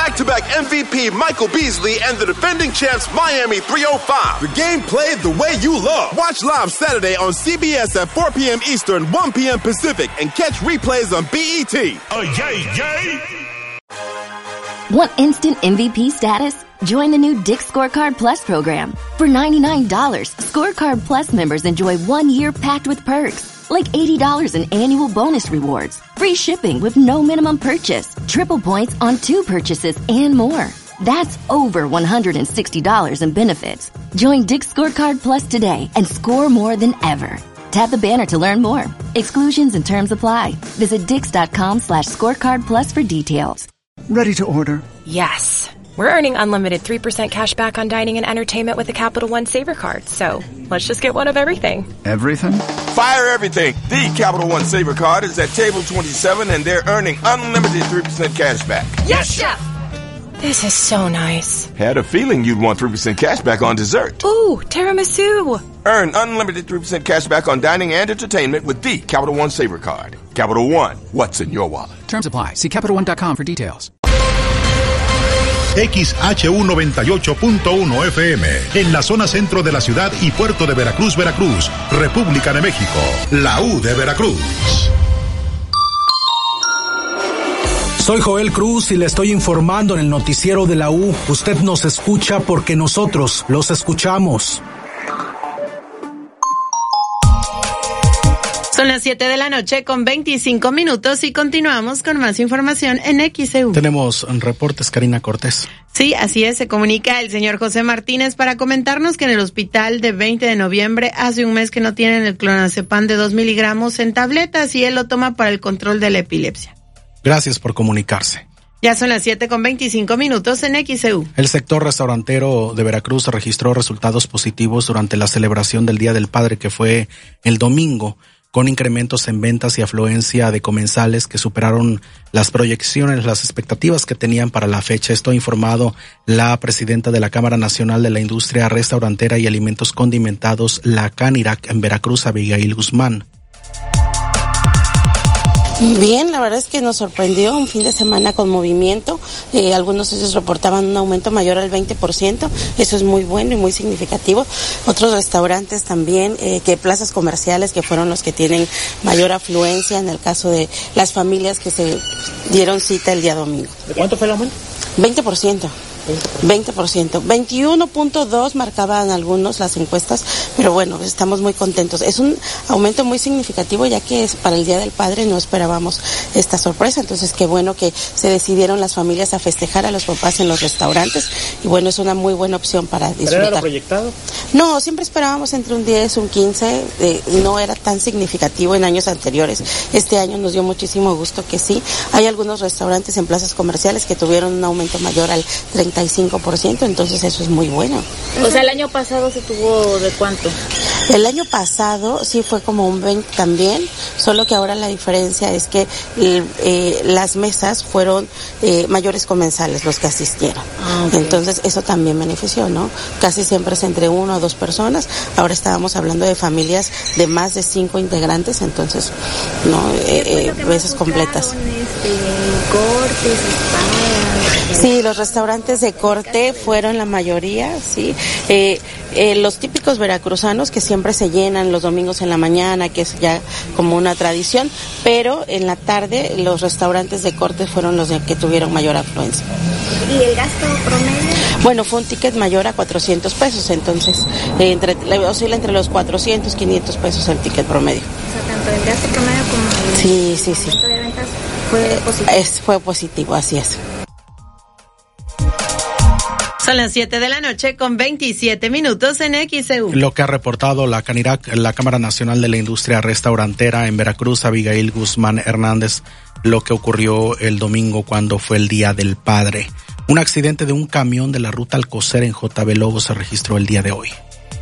back-to-back MVP Michael Beasley and the defending champs Miami 305. The game played the way you love. Watch live Saturday on CBS at 4 p.m. Eastern, 1 p.m. Pacific, and catch replays on BET. Oh, yay! Want instant MVP status? Join the new Dick's Scorecard Plus program. For $99, Scorecard Plus members enjoy 1 year packed with perks, like $80 in annual bonus rewards, free shipping with no minimum purchase, triple points on 2 purchases, and more. That's over $160 in benefits. Join Dick's Scorecard Plus today and score more than ever. Tap the banner to learn more. Exclusions and terms apply. Visit Dix.com/scorecard plus for details. Ready to order? Yes. We're earning unlimited 3% cash back on dining and entertainment with a Capital One Saver card. So let's just get one of everything. Everything? Fire everything. The Capital One Saver card is at table 27 and they're earning unlimited 3% cash back. Yes, Chef! This is so nice. Had a feeling you'd want 3% cash back on dessert. Ooh, tiramisu. Earn unlimited 3% cash back on dining and entertainment with the Capital One Saver card. Capital One, what's in your wallet? Terms apply. See CapitalOne.com for details. XHU98.1 FM, en la zona centro de la ciudad y puerto de Veracruz, Veracruz, República de México, la U de Veracruz. Soy Joel Cruz y le estoy informando en el noticiero de la U. Usted nos escucha porque nosotros los escuchamos. Son las 7:25 p.m. y continuamos con más información en XEU. Tenemos reportes, Karina Cortés. Sí, así es, se comunica el señor José Martínez para comentarnos que en el hospital de 20 de noviembre hace un mes que no tienen el clonazepam de 2 miligramos en tabletas y él lo toma para el control de la epilepsia. Gracias por comunicarse. Ya son las 7:25 p.m. en XEU. El sector restaurantero de Veracruz registró resultados positivos durante la celebración del Día del Padre que fue el domingo, con incrementos en ventas y afluencia de comensales que superaron las proyecciones, las expectativas que tenían para la fecha. Esto ha informado la presidenta de la Cámara Nacional de la Industria Restaurantera y Alimentos Condimentados, la CANIRAC, en Veracruz, Abigail Guzmán. Bien, la verdad es que nos sorprendió un fin de semana con movimiento. Algunos de ellos reportaban un aumento mayor al 20%. Eso es muy bueno y muy significativo. Otros restaurantes también, que plazas comerciales que fueron los que tienen mayor afluencia en el caso de las familias que se dieron cita el día domingo. ¿De cuánto fue el aumento? 20%. 21.2 marcaban algunos las encuestas, pero bueno, estamos muy contentos. Es un aumento muy significativo ya que es para el Día del Padre, no esperábamos esta sorpresa, entonces qué bueno que se decidieron las familias a festejar a los papás en los restaurantes y bueno, es una muy buena opción para disfrutar. ¿Pero era lo proyectado? No, siempre esperábamos entre un 10, un 15, no era tan significativo en años anteriores. Este año nos dio muchísimo gusto que sí. Hay algunos restaurantes en plazas comerciales que tuvieron un aumento mayor al 35%, entonces eso es muy bueno. O sea, el año pasado se tuvo ¿de cuánto? El año pasado sí fue como un 20 también, solo que ahora la diferencia es que las mesas fueron mayores comensales los que asistieron. Okay. Entonces eso también benefició, ¿no? Casi siempre es entre 1 o 2 personas. Ahora estábamos hablando de familias de más de 5 integrantes, entonces, ¿no? Mesas completas. Cortes, espadas. Sí, los restaurantes de corte fueron la mayoría, sí. Los típicos veracruzanos que siempre se llenan los domingos en la mañana, que es ya como una tradición, pero en la tarde los restaurantes de corte fueron los que tuvieron mayor afluencia. ¿Y el gasto promedio? Bueno, fue un ticket mayor a 400 pesos, entonces oscila entre los 400, 500 pesos el ticket promedio. O sea, tanto el gasto promedio como el sí. gasto de ventas fue positivo. Fue positivo, así es. Son las 7:27 p.m. en XEU. Lo que ha reportado la CANIRAC, la Cámara Nacional de la Industria Restaurantera en Veracruz, Abigail Guzmán Hernández, lo que ocurrió el domingo cuando fue el Día del Padre. Un accidente de un camión de la ruta Alcocer en JB Lobo se registró el día de hoy.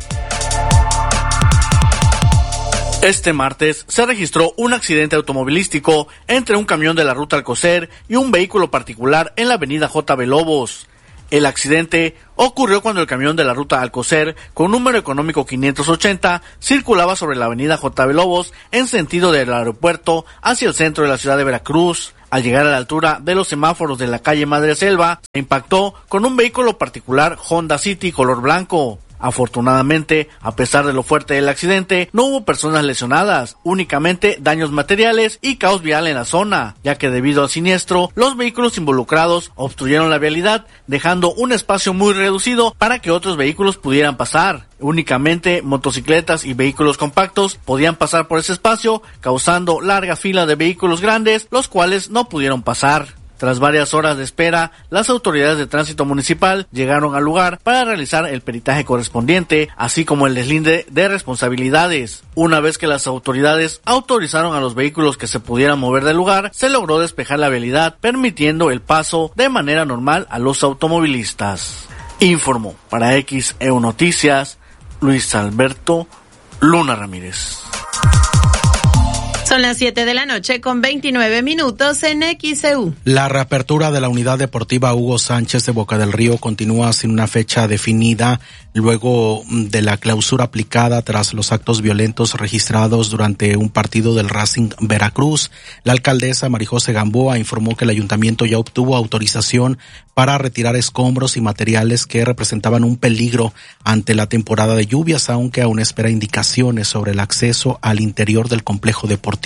Este martes se registró un accidente automovilístico entre un camión de la ruta Alcocer y un vehículo particular en la avenida JB Lobos. El accidente ocurrió cuando el camión de la ruta Alcocer, con número económico 580, circulaba sobre la avenida JB Lobos en sentido del aeropuerto hacia el centro de la ciudad de Veracruz. Al llegar a la altura de los semáforos de la calle Madreselva, se impactó con un vehículo particular Honda City color blanco. Afortunadamente, a pesar de lo fuerte del accidente, no hubo personas lesionadas, únicamente daños materiales y caos vial en la zona, ya que debido al siniestro, los vehículos involucrados obstruyeron la vialidad, dejando un espacio muy reducido para que otros vehículos pudieran pasar. Únicamente motocicletas y vehículos compactos podían pasar por ese espacio, causando larga fila de vehículos grandes, los cuales no pudieron pasar. Tras varias horas de espera, las autoridades de tránsito municipal llegaron al lugar para realizar el peritaje correspondiente, así como el deslinde de responsabilidades. Una vez que las autoridades autorizaron a los vehículos que se pudieran mover del lugar, se logró despejar la vialidad, permitiendo el paso de manera normal a los automovilistas. Informó para XEU Noticias, Luis Alberto Luna Ramírez. Son las 7 de la noche con 29 minutos en XEU. La reapertura de la unidad deportiva Hugo Sánchez de Boca del Río continúa sin una fecha definida luego de la clausura aplicada tras los actos violentos registrados durante un partido del Racing Veracruz. La alcaldesa Marijose Gamboa informó que el ayuntamiento ya obtuvo autorización para retirar escombros y materiales que representaban un peligro ante la temporada de lluvias, aunque aún espera indicaciones sobre el acceso al interior del complejo deportivo.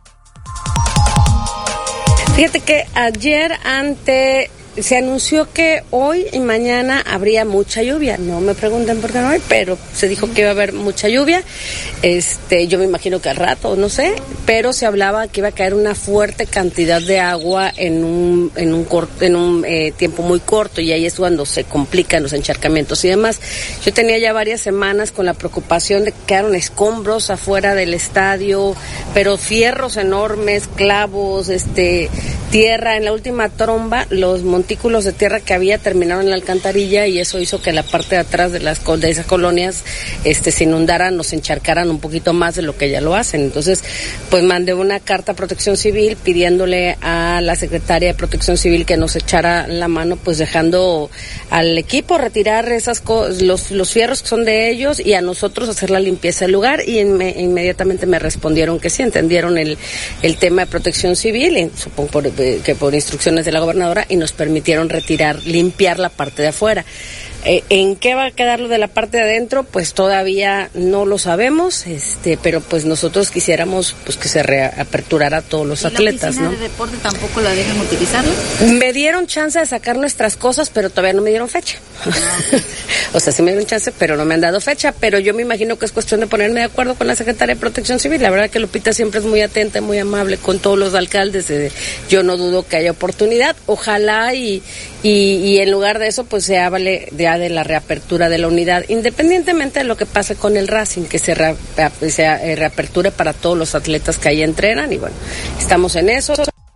Fíjate que ayer se anunció que hoy y mañana habría mucha lluvia. No me pregunten por qué no hay, pero se dijo que iba a haber mucha lluvia. Yo me imagino que al rato, no sé, pero se hablaba que iba a caer una fuerte cantidad de agua en un tiempo muy corto, y ahí es cuando se complican los encharcamientos y demás. Yo tenía ya varias semanas con la preocupación de que quedaron escombros afuera del estadio, pero fierros enormes, clavos, tierra. En la última tromba, los montículos de tierra que había terminaron en la alcantarilla, y eso hizo que la parte de atrás de esas colonias se inundaran, nos encharcaran un poquito más de lo que ya lo hacen. Entonces, pues mandé una carta a Protección Civil pidiéndole a la secretaria de Protección Civil que nos echara la mano, pues dejando al equipo retirar los fierros que son de ellos, y a nosotros hacer la limpieza del lugar. Y inmediatamente me respondieron que sí, entendieron el tema de Protección Civil, y supongo que por instrucciones de la gobernadora, y nos permitieron limpiar la parte de afuera. ¿En qué va a quedar lo de la parte de adentro? Pues todavía no lo sabemos, pero pues nosotros quisiéramos pues que se reaperturara todos los atletas, ¿no? ¿La oficina de deporte tampoco la dejan utilizarlo? Me dieron chance de sacar nuestras cosas, pero todavía no me dieron fecha. O sea, sí me dieron chance, pero no me han dado fecha, pero yo me imagino que es cuestión de ponerme de acuerdo con la secretaria de Protección Civil. La verdad que Lupita siempre es muy atenta, muy amable con todos los alcaldes. Yo no dudo que haya oportunidad. Ojalá y en lugar de eso, pues se hable de la reapertura de la unidad, independientemente de lo que pase con el Racing, que se reaperture para todos los atletas que ahí entrenan, y bueno, estamos en eso.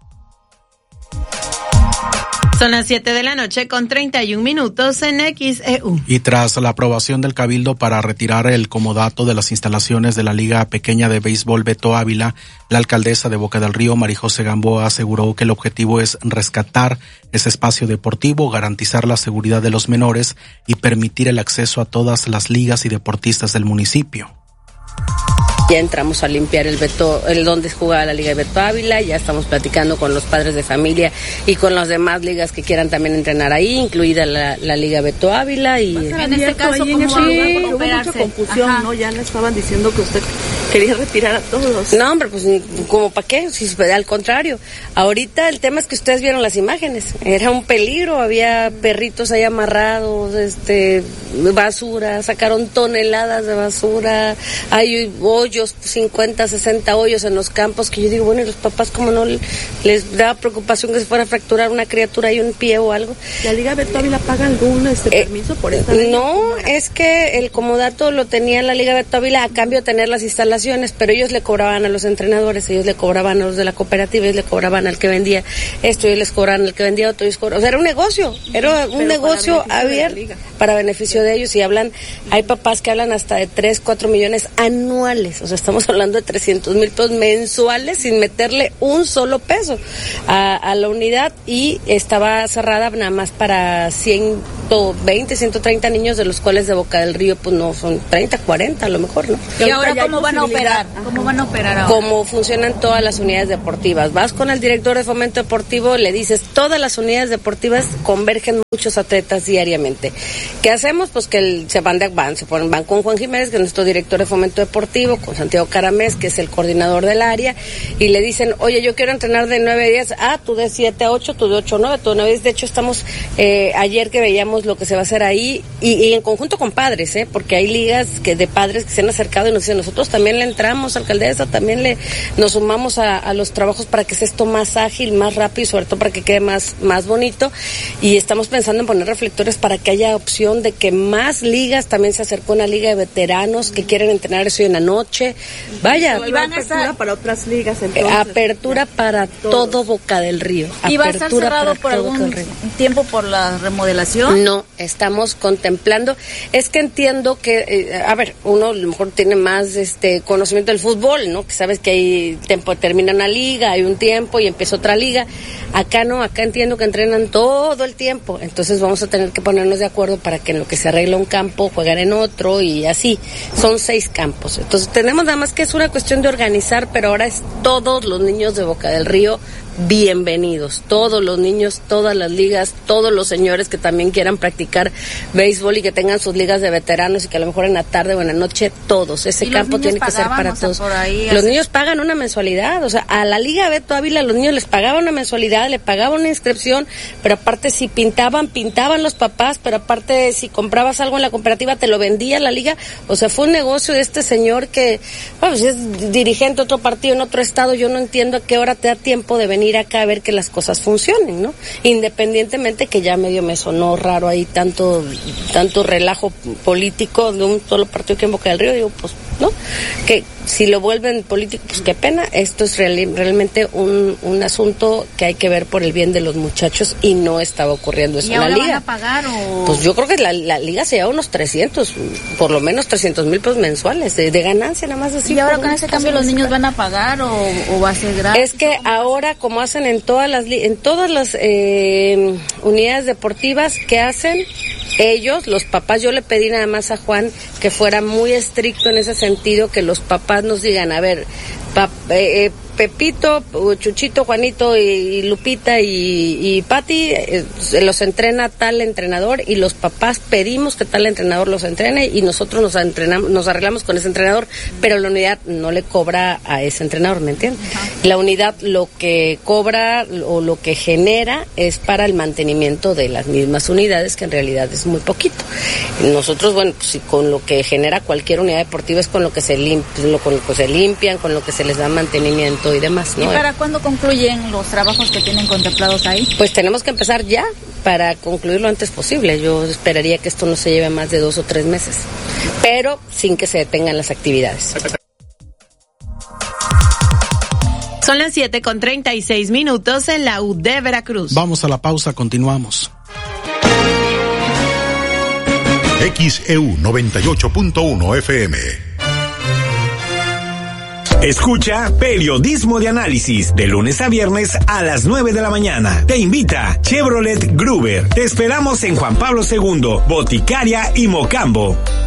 Son las 7 de la noche con 31 minutos en XEU. Y tras la aprobación del Cabildo para retirar el comodato de las instalaciones de la Liga Pequeña de Béisbol Beto Ávila, la alcaldesa de Boca del Río, Marijose Gamboa, aseguró que el objetivo es rescatar ese espacio deportivo, garantizar la seguridad de los menores y permitir el acceso a todas las ligas y deportistas del municipio. Ya entramos a limpiar el donde jugaba la Liga de Beto Ávila, ya estamos platicando con los padres de familia y con las demás ligas que quieran también entrenar ahí, incluida la Liga Beto Ávila. Y en este caso, ¿cómo hubo mucha confusión? Ajá. ¿No? Ya le estaban diciendo que usted quería retirar a todos. No, hombre, pues ¿como para qué? Si, al contrario, ahorita el tema es que ustedes vieron las imágenes, era un peligro, había perritos ahí amarrados, basura, sacaron toneladas de basura, hay hoyos, 50, 60 hoyos en los campos, que yo digo, bueno, y los papás, ¿cómo no les da preocupación que se fuera a fracturar una criatura y un pie o algo? ¿La Liga Beto Ávila paga algún permiso por esta ley? No, es que el comodato lo tenía la Liga Beto Ávila a cambio de tener las instalaciones, pero ellos le cobraban a los entrenadores, ellos le cobraban a los de la cooperativa, ellos le cobraban al que vendía esto, ellos les cobraban al que vendía otro, ellos cobraban, o sea, era un negocio abierto para beneficio de ellos, y hay papás que hablan hasta de 3, 4 millones anuales, o sea, estamos hablando de 300,000 pesos mensuales sin meterle un solo peso a la unidad, y estaba cerrada nada más para 120, 130 niños, de los cuales de Boca del Río pues no son 30, 40 a lo mejor, ¿no? ¿Y ahora cómo van a operar? ¿Cómo van a operar ahora? Como funcionan todas las unidades deportivas. Vas con el director de fomento deportivo, le dices, todas las unidades deportivas convergen muchos atletas diariamente. ¿Qué hacemos? Pues que se van con Juan Jiménez, que es nuestro director de fomento deportivo, con Santiago Caramés, que es el coordinador del área, y le dicen, oye, yo quiero entrenar de 9 a 10, tú de 7 a 8, tú de 8 a 9, tú de 9 a 10. De hecho, estamos, ayer que veíamos lo que se va a hacer ahí, y en conjunto con padres, porque hay ligas de padres que se han acercado y nos dicen, nosotros también le entramos, alcaldesa, también nos sumamos a los trabajos para que sea esto más ágil, más rápido y sobre todo para que quede más bonito, y estamos pensando en poner reflectores para que haya opción de que más ligas, también se acercó una liga de veteranos que quieren entrenar eso en la noche, vaya. ¿Y van a apertura para otras ligas entonces? Apertura para todo Boca del Río. ¿Y va a estar cerrado por algún tiempo por la remodelación? No, estamos contemplando, es que entiendo que, uno a lo mejor tiene más conocimiento del fútbol, ¿no? Que sabes que hay tiempo, termina una liga, hay un tiempo y empieza otra liga. Acá no, acá entiendo que entrenan todo el tiempo, entonces vamos a tener que ponernos de acuerdo para que en lo que se arregla un campo, juegan en otro y así. Son 6 campos. Entonces tenemos nada más que es una cuestión de organizar, pero ahora es todos los niños de Boca del Río bienvenidos, todos los niños, todas las ligas, todos los señores que también quieran practicar béisbol y que tengan sus ligas de veteranos y que a lo mejor en la tarde o en la noche todos, ese campo tiene que ser para todos. Los niños pagan una mensualidad, o sea, a la Liga Beto Ávila los niños les pagaban una mensualidad, le pagaban una inscripción, pero aparte si pintaban los papás, pero aparte si comprabas algo en la cooperativa te lo vendía la liga, o sea, fue un negocio de este señor que, bueno, si es dirigente de otro partido en otro estado, yo no entiendo a qué hora te da tiempo de venir acá a ver que las cosas funcionen, ¿no? Independientemente que ya medio me sonó raro ahí tanto relajo político de un solo partido que en Boca del Río, digo, pues, ¿no? Que si lo vuelven político, pues qué pena. Esto es realmente un asunto que hay que ver por el bien de los muchachos y no estaba ocurriendo eso en la liga. ¿Y ahora van a pagar o...? Pues yo creo que la liga se lleva unos 300, por lo menos 300,000 pesos mensuales de ganancia, nada más así. ¿Y ahora con ese cambio los niños van a pagar o va a ser gratis? Es que ahora, como hacen en todas las unidades deportivas, ¿qué hacen? Ellos, los papás, yo le pedí nada más a Juan que fuera muy estricto en ese sentido, que los papás nos digan, a ver, Pepito, Chuchito, Juanito y Lupita y Pati los entrena tal entrenador y los papás pedimos que tal entrenador los entrene y nosotros nos arreglamos con ese entrenador, pero la unidad no le cobra a ese entrenador, ¿me entiendes? Uh-huh. La unidad lo que cobra o lo que genera es para el mantenimiento de las mismas unidades, que en realidad es muy poquito. Nosotros, bueno, pues, si con lo que genera cualquier unidad deportiva es con lo que se limpian, con lo que se les da mantenimiento y demás, ¿no? ¿Y para cuándo concluyen los trabajos que tienen contemplados ahí? Pues tenemos que empezar ya para concluir lo antes posible. Yo esperaría que esto no se lleve más de 2 o 3 meses, pero sin que se detengan las actividades. Son las 7:36 en la U de Veracruz. Vamos a la pausa, continuamos. XEU 98.1 FM. Escucha Periodismo de Análisis de lunes a viernes a las 9 de la mañana. Te invita Chevrolet Gruber. Te esperamos en Juan Pablo II, Boticaria y Mocambo.